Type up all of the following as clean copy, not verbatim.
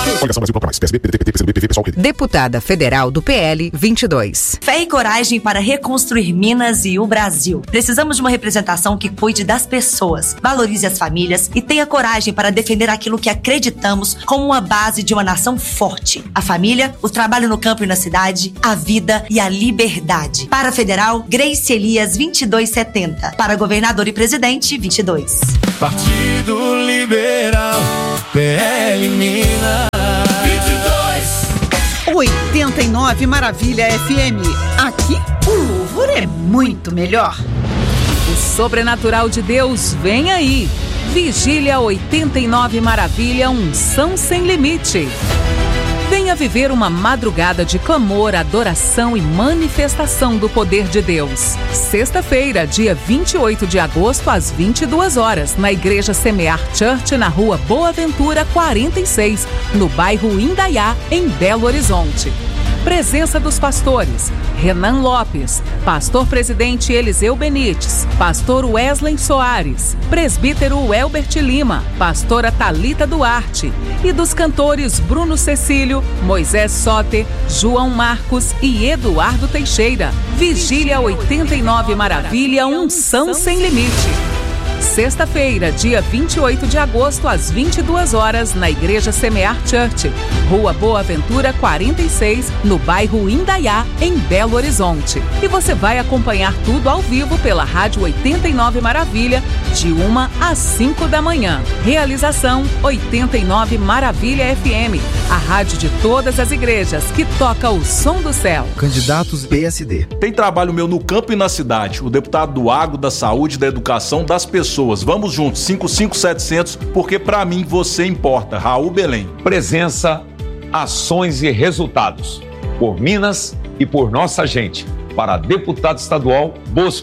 Coligação Brasil Popular, PSB, PDT, PCdoB, PV, PSOL, Deputada Federal do PL 22. Fé e coragem para reconstruir Minas e o Brasil. Precisamos de uma representação que cuide das pessoas, valorize as famílias e tenha coragem para defender aquilo que acreditamos como uma base de uma nação forte. A família, o trabalho no campo e na cidade, a vida e a liberdade. Para a Federal, Grace Elias 2270. Para governador e presidente, 22. Partido Liberal, PL Minas. 89 Maravilha FM. Aqui o louvor é muito melhor. O sobrenatural de Deus vem aí. Vigília 89 Maravilha, unção sem limite. Venha viver uma madrugada de clamor, adoração e manifestação do poder de Deus. Sexta-feira, dia 28 de agosto, às 22 horas, na Igreja Semear Church, na Rua Boa Ventura 46, no bairro Indaiá, em Belo Horizonte. Presença dos pastores: Renan Lopes, pastor presidente Eliseu Benites, pastor Wesley Soares, presbítero Elbert Lima, pastora Thalita Duarte, e dos cantores Bruno Cecílio, Moisés Soter, João Marcos e Eduardo Teixeira. Vigília 89 Maravilha, unção sem limite. Sexta-feira, dia 28 de agosto, às 22 horas, na Igreja Semear Church, Rua Boa Ventura 46, no bairro Indaiá, em Belo Horizonte. E você vai acompanhar tudo ao vivo pela Rádio 89 Maravilha, de 1 às 5 da manhã. Realização 89 Maravilha FM, a rádio de todas as igrejas que toca o som do céu. Candidatos PSD. Tem trabalho meu no campo e na cidade. O deputado do agro, da saúde, da educação, das pessoas. Vamos juntos, 55700, porque pra mim você importa. Raul Belém. Presença, ações e resultados. Por Minas e por nossa gente. Para deputado estadual, Bosco,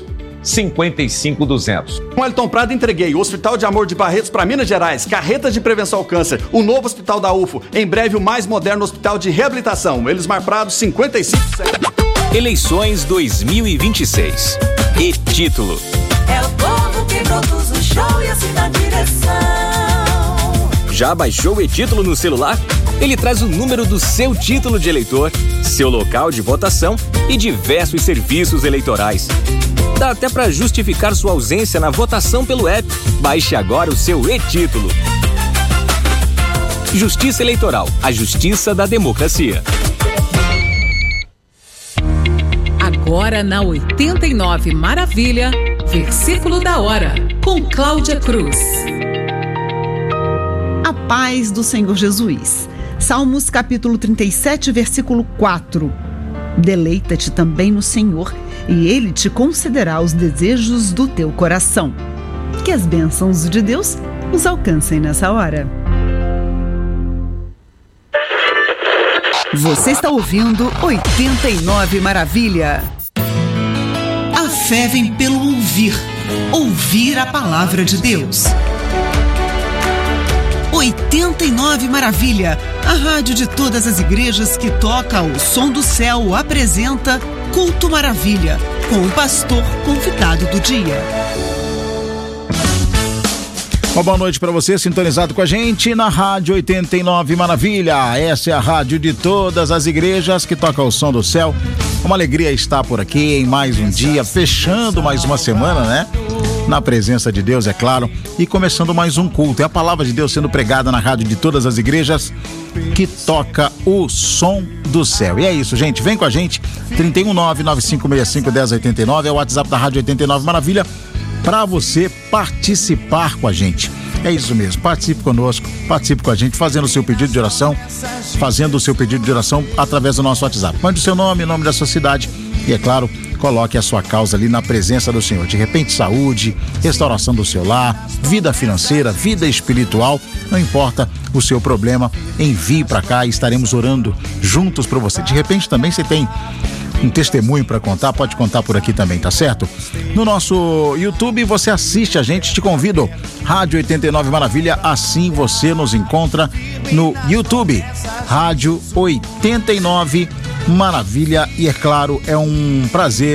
55200. Com Elton Prado entreguei o Hospital de Amor de Barretos para Minas Gerais, carretas de prevenção ao câncer, o novo hospital da UFO, em breve o mais moderno hospital de reabilitação. Elismar Prado, 55700. Eleições 2026. E título: é o povo que produz o show e assim na direção. Já baixou o e-título no celular? Ele traz o número do seu título de eleitor, seu local de votação e diversos serviços eleitorais. Dá até para justificar sua ausência na votação pelo app. Baixe agora o seu e-título. Justiça Eleitoral, a justiça da democracia. Agora na 89 Maravilha, versículo da hora, com Cláudia Cruz. A paz do Senhor Jesus. Salmos capítulo 37, versículo 4. Deleita-te também no Senhor, e Ele te concederá os desejos do teu coração. Que as bênçãos de Deus nos alcancem nessa hora. Você está ouvindo 89 Maravilha. A fé vem pelo ouvir. Ouvir a palavra de Deus. 89 Maravilha, a rádio de todas as igrejas que toca o som do céu, apresenta Culto Maravilha, com o pastor convidado do dia. Uma boa noite para você, sintonizado com a gente na Rádio 89 Maravilha. Essa é a rádio de todas as igrejas que toca o som do céu. Uma alegria estar por aqui em mais um dia, fechando mais uma semana, né? Na presença de Deus, é claro, e começando mais um culto. É a palavra de Deus sendo pregada na rádio de todas as igrejas que toca o som do céu. E é isso, gente, vem com a gente, 319-9565-1089 é o WhatsApp da Rádio 89 Maravilha, para você participar com a gente. É isso mesmo, participe conosco, participe com a gente, fazendo o seu pedido de oração, através do nosso WhatsApp. Mande o seu nome, o nome da sua cidade e, é claro, coloque a sua causa ali na presença do Senhor. De repente, saúde, restauração do seu lar, vida financeira, vida espiritual, não importa o seu problema, envie para cá e estaremos orando juntos por você. De repente também você tem um testemunho para contar, pode contar por aqui também, tá certo? No nosso YouTube você assiste a gente, te convido, Rádio 89 Maravilha, assim você nos encontra no YouTube, Rádio 89 Maravilha, e é claro, é um prazer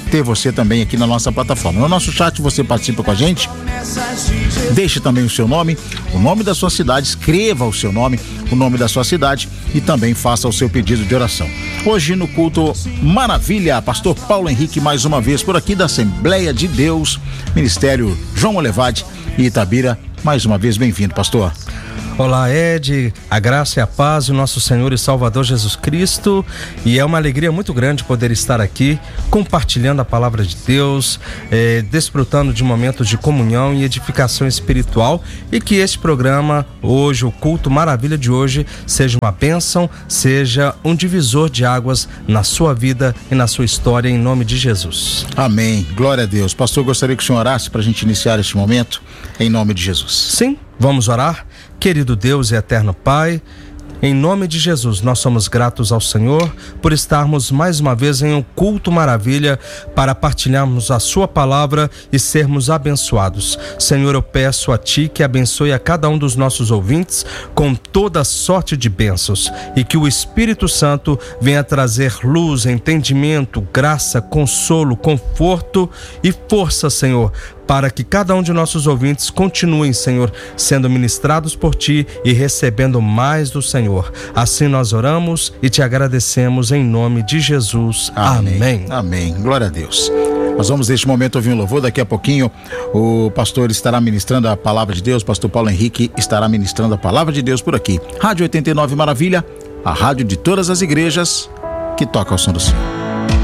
ter você também aqui na nossa plataforma. No nosso chat você participa com a gente, deixe também o seu nome, o nome da sua cidade, escreva o seu nome, o nome da sua cidade e também faça o seu pedido de oração. Hoje no culto Maravilha, pastor Paulo Henrique mais uma vez por aqui da Assembleia de Deus, Ministério João Olevade e Itabira. Mais uma vez, bem-vindo, pastor. Olá, Ed, a graça e a paz do nosso Senhor e Salvador Jesus Cristo, e é uma alegria muito grande poder estar aqui compartilhando a palavra de Deus, desfrutando de momentos de comunhão e edificação espiritual, e que este programa hoje, o culto Maravilha de hoje, seja uma bênção, seja um divisor de águas na sua vida e na sua história, em nome de Jesus. Amém, glória a Deus. Pastor, gostaria que o senhor orasse para a gente iniciar este momento, em nome de Jesus. Sim, vamos orar. Querido Deus e eterno Pai, em nome de Jesus, nós somos gratos ao Senhor por estarmos mais uma vez em um culto maravilha para partilharmos a sua palavra e sermos abençoados. Senhor, eu peço a Ti que abençoe a cada um dos nossos ouvintes com toda sorte de bênçãos e que o Espírito Santo venha trazer luz, entendimento, graça, consolo, conforto e força, Senhor, para que cada um de nossos ouvintes continuem, Senhor, sendo ministrados por Ti e recebendo mais do Senhor. Assim nós oramos e Te agradecemos em nome de Jesus. Amém. Amém. Glória a Deus. Nós vamos neste momento ouvir um louvor. Daqui a pouquinho o pastor estará ministrando a palavra de Deus. Pastor Paulo Henrique estará ministrando a palavra de Deus por aqui. Rádio 89 Maravilha, a rádio de todas as igrejas que toca ao som do Senhor.